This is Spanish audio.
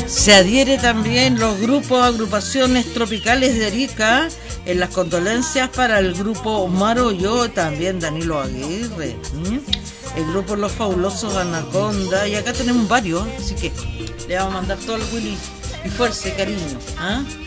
Se adhiere también los grupos, agrupaciones tropicales de Arica en las condolencias para el grupo Maroyo, también Danilo Aguirre, el grupo Los Fabulosos Anaconda, y acá tenemos varios, así que le vamos a mandar todo el Willy y fuerza y cariño.